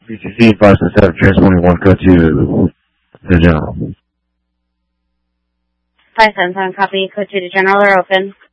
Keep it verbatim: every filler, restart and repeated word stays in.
B T C five seven seven, transporting one code to the general. five seven seven, copy. Code to the general are open.